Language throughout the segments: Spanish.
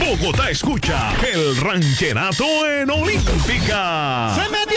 Bogotá escucha el ranchenato en Olímpica. ¡Se metió!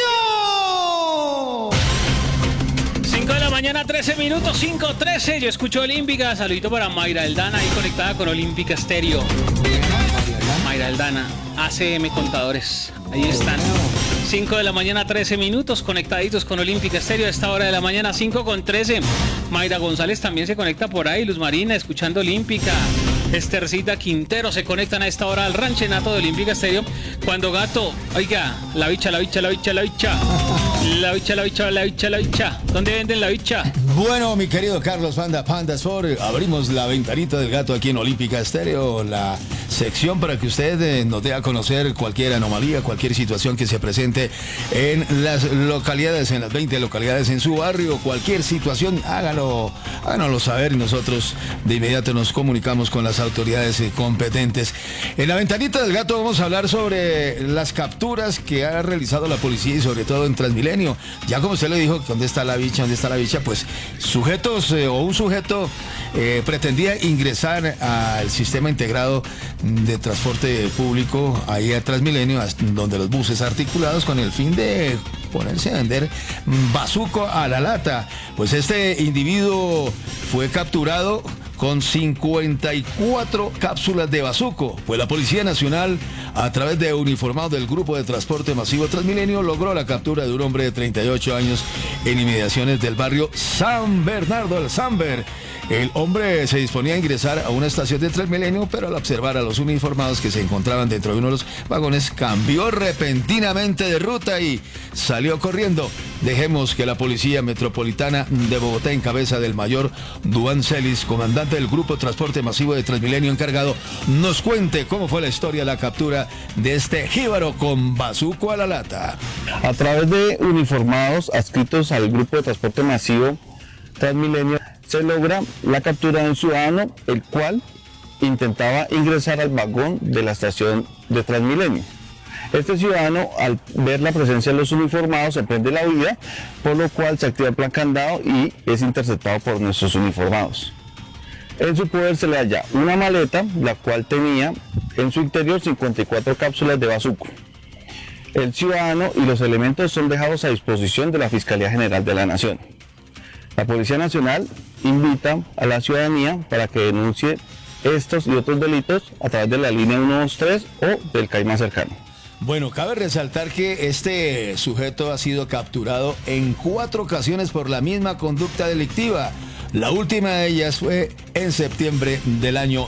5 de la mañana, 13 minutos, 5:13. Yo escucho Olímpica. Saludito para Mayra Aldana, ahí conectada con Olímpica Estéreo. Mayra Aldana, ACM Contadores. Ahí están. 5 de la mañana, 13 minutos, conectaditos con Olímpica Estéreo. A esta hora de la mañana, 5:13. Mayra González también se conecta por ahí. Luz Marina, escuchando Olímpica. Estercita Quintero se conectan a esta hora al ranchenato de Olímpica Estéreo. Cuando Gato, oiga, la bicha. ¿Dónde venden la bicha? Bueno, mi querido Carlos Panda Sport, abrimos la ventanita del gato aquí en Olímpica Estéreo, la sección para que usted nos dé a conocer cualquier anomalía, cualquier situación que se presente en las localidades, en las 20 localidades en su barrio, cualquier situación, háganoslo saber y nosotros de inmediato nos comunicamos con las autoridades competentes. En la ventanita del gato vamos a hablar sobre las capturas que ha realizado la policía y sobre todo en Transmilenio. Ya como usted le dijo, ¿dónde está la bicha? Pues un sujeto pretendía ingresar al sistema integrado de transporte público ahí a Transmilenio, donde los buses articulados, con el fin de ponerse a vender bazuco a la lata. Pues este individuo fue capturado con 54 cápsulas de bazuco. Pues la Policía Nacional, a través de uniformados del Grupo de Transporte Masivo Transmilenio, logró la captura de un hombre de 38 años en inmediaciones del barrio San Bernardo, el Samber. El hombre se disponía a ingresar a una estación de Transmilenio, pero al observar a los uniformados que se encontraban dentro de uno de los vagones, cambió repentinamente de ruta y salió corriendo. Dejemos que la Policía Metropolitana de Bogotá, en cabeza del mayor Duan Celis, comandante del Grupo de Transporte Masivo de Transmilenio encargado, nos cuente cómo fue la historia de la captura de este jíbaro con bazuco a la lata. A través de uniformados adscritos al Grupo de Transporte Masivo Transmilenio, se logra la captura de un ciudadano, el cual intentaba ingresar al vagón de la estación de Transmilenio. Este ciudadano, al ver la presencia de los uniformados, emprende la huida, por lo cual se activa el plan candado y es interceptado por nuestros uniformados. En su poder se le halla una maleta, la cual tenía en su interior 54 cápsulas de bazuco. El ciudadano y los elementos son dejados a disposición de la Fiscalía General de la Nación. La Policía Nacional invita a la ciudadanía para que denuncie estos y otros delitos a través de la línea 123 o del CAI más cercano. Bueno, cabe resaltar que este sujeto ha sido capturado en 4 ocasiones por la misma conducta delictiva. La última de ellas fue en septiembre del año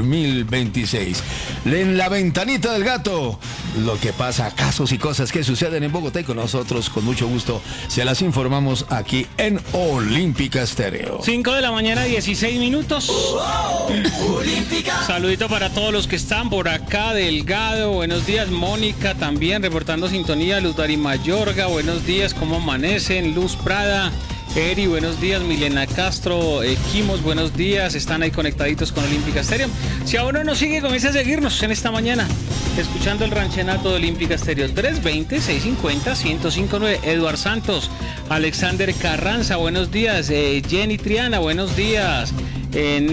2026. En la ventanita del gato, lo que pasa, casos y cosas que suceden en Bogotá, y con nosotros, con mucho gusto, se las informamos aquí en Olímpica Estéreo. 5 de la mañana, 16 minutos. Saludito para todos los que están por acá. Delgado, buenos días. Mónica también reportando sintonía. Luz Dari Mayorga, buenos días. ¿Cómo amanecen? Luz Prada. Eri, buenos días. Milena Castro, Quimos, buenos días. Están ahí conectaditos con Olímpica Estéreo. Si aún no nos sigue, comienza a seguirnos en esta mañana, escuchando el ranchenato de Olímpica Estéreo. 320-650-1059. Eduard Santos, Alexander Carranza, buenos días. Jenny Triana, buenos días.